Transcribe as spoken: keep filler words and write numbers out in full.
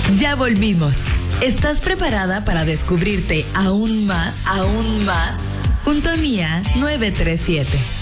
Ya volvimos. ¿Estás preparada para descubrirte aún más? ¿Aún más? Junto a Mía nueve tres siete.